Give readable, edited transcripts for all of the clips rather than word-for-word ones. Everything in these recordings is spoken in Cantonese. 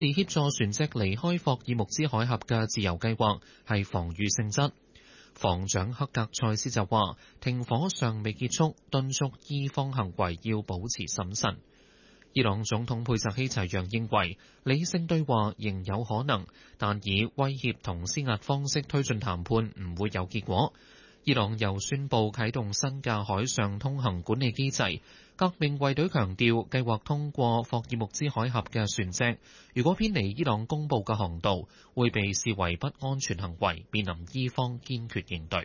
協助船隻離開霍爾木茲海峽嘅自由計劃係防禦性質。防長克格塞斯就話，停火尚未結束，敦促伊方行為要保持審慎。伊朗總統佩澤希齊揚認為，理性對話仍有可能，但以威脅同施壓方式推進談判唔會有結果。伊朗又宣布啟動新嘅海上通行管理機制。革命衛隊強調，計劃通過霍爾木茲海峽嘅船隻，如果偏離伊朗公佈嘅航道，會被視為不安全行為，面臨伊方堅決應對。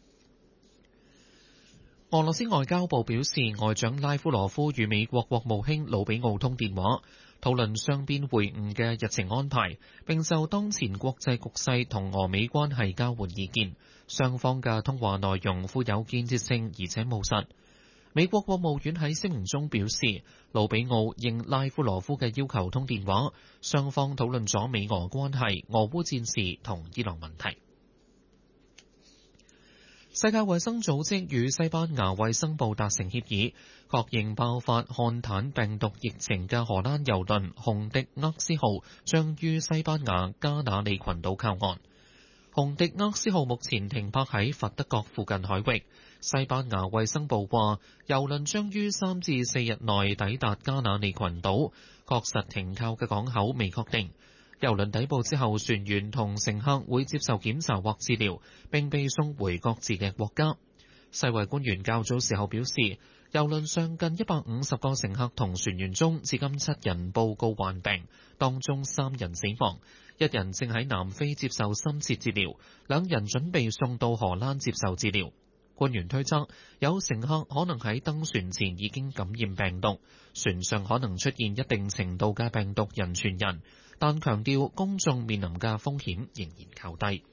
俄羅斯外交部表示，外長拉夫羅夫與美國國務卿魯比奧通電話，討論雙邊會晤嘅日程安排，並就當前國際局勢同俄美關係交換意見。雙方嘅通話內容富有建設性而且務實。美國國務院喺聲明中表示，魯比奧應拉夫羅夫嘅要求通電話，雙方討論咗美俄關係、俄烏戰事同伊朗問題。世界衛生組織與西班牙衛生部達成協議，確認爆發漢坦病毒疫情嘅荷蘭郵輪紅迪厄斯號將於西班牙加那利群島靠岸。紅迪厄斯號目前停泊喺佛得角附近海域。西班牙衛生部話，郵輪將於3至4日內抵達加那利群島，確實停靠嘅港口未確定。郵輪抵埗之後，船員同乘客會接受檢查或治療，並被送回各自嘅國家。世衛官員較早時候表示，郵輪上近150個乘客同船員中，至今7人報告患病，當中3人死亡，1人正喺南非接受深切治療，2人準備送到荷蘭接受治療。官員推測，有乘客可能喺登船前已經感染病毒，船上可能出現一定程度嘅病毒人傳人，但強調公眾面臨嘅風險仍然較低。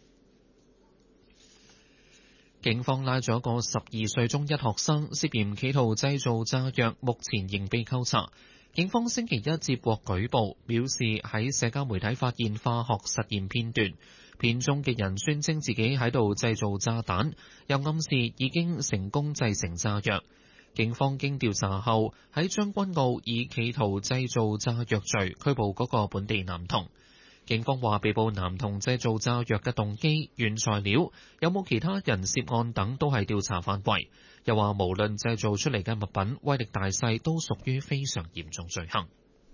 警方拉咗個12歲中一學生，涉嫌企圖製造炸藥，目前仍被扣查。警方星期一接獲舉報，表示喺社交媒體發現化學實驗片段，片中嘅人宣稱自己喺度製造炸彈，又暗示已經成功製成炸藥。警方經調查後，喺將軍澳以企圖製造炸藥罪拘捕嗰個本地男童。警方話，被捕男童製造炸藥嘅動機、原材料、有冇其他人涉案等都係調查範圍。又話無論製造出嚟嘅物品威力大細，都屬於非常嚴重罪行。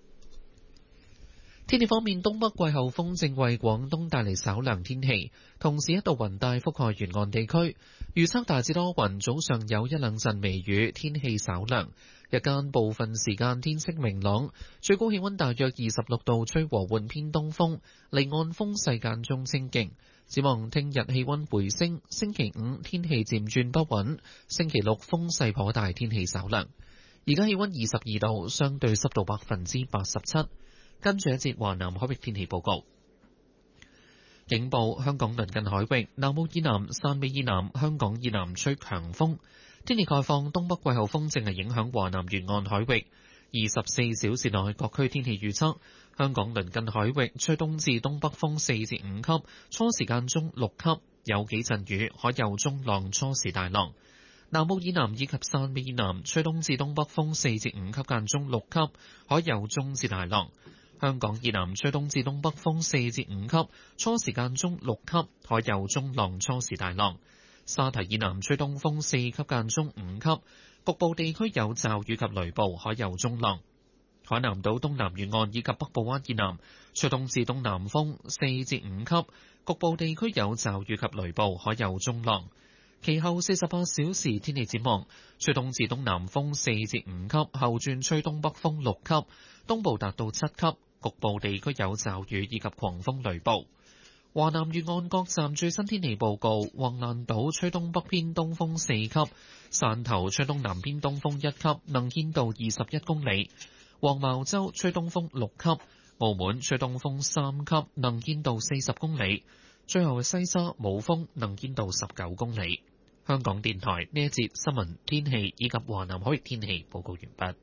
天氣方面，東北季候風正為廣東帶嚟稍涼天氣，同時一道雲帶覆蓋沿岸地區。預測大致多雲，早上有一兩陣微雨，天氣稍涼。日間部分時間天色明朗，最高氣溫大約26度，吹和緩偏東風，離岸風勢間中清勁。展望聽日氣溫回升，星期五天氣漸轉不穩，星期六風勢頗大，天氣稍涼。而家氣溫22度，相對濕度87%。跟住一節華南海域天氣報告。警報：香港鄰近海域、南澳以南、汕尾以南、香港以南吹強風。天氣概況：東北季候風正係影響華南沿岸海域。24小時內各區天氣預測：香港鄰近海域吹東至東北風4至5級，初時間中6級，有幾陣雨，海有中浪，初時大浪。南澳以南以及汕尾以南吹東至東北風4至5級，間中6級，海有中至大浪。香港以南吹東至東北風4至5級，初時間中6級，海有中浪，初時大浪。沙堤以南吹東風4級，間中5級，局部地區有驟雨及雷暴，海有中浪。海南島東南沿岸以及北部灣以南吹東至東南風4至5級，局部地區有驟雨及雷暴，海有中浪。其後48小時天氣展望，吹東至東南風4至5級，後轉吹東北風6級，東部達到7級，局部地區有驟雨以及狂風雷暴。華南沿岸各站最新天氣報告：橫瀾島吹東北偏東風4級，汕頭吹東南偏東風1級，能見度21公里；黃茅洲吹東風6級，澳門吹東風3級，能見度40公里。最後西沙冇風，能見度19公里。香港電台呢一節新聞天氣以及華南海域天氣報告完畢。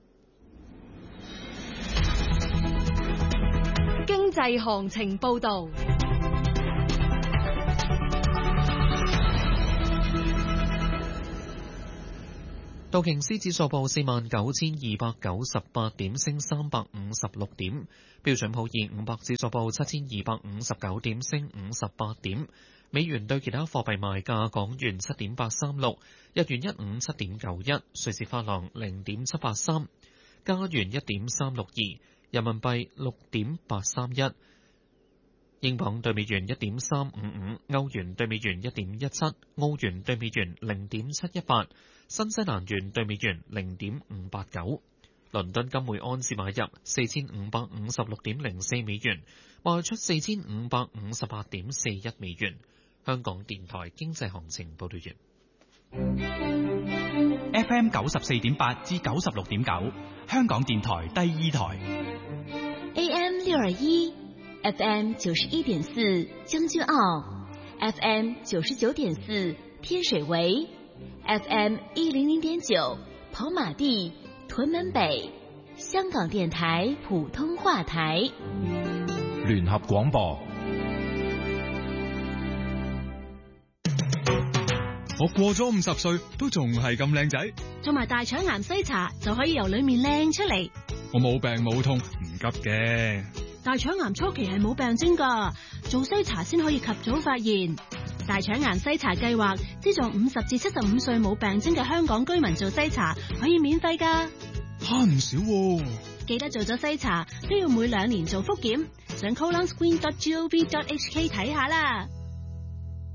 經濟行情報導。 道瓊斯指數報49,298點，升356點；標準普爾500指數報7,259點，升58點。美元對其他貨幣賣價：港元7.836，日元157.91，瑞士法郎0.783，加元1.362，人民幣6.831，英鎊對美元1.355，歐元對美元1.17，澳元對美元0.718，新西蘭元對美元0.589。倫敦金每安士買入4556.04美元，賣出4558.41美元。香港電台經濟行情報道完。 FM 94.8至96.9，香港電台第二台。 AM 621 FM 91.4將軍澳 FM 99.4天水圍 FM 100.9跑馬地屯門北，香港電台普通話台。 聯合廣播。 我過咗50歲都仲係咁靚仔， 做埋大腸癌篩查就可以由裏面靚出嚟。 我冇病冇痛，唔急嘅。 大腸癌初期係冇病徵㗎，做篩查先可以及早發現。大腸癌篩查計劃資助50至75歲冇病徵嘅香港居民做篩查，可以免費㗎。 慳唔少喎。 記得做咗篩查都要每2年做複檢，上colonscreen.gov.hk 睇下啦。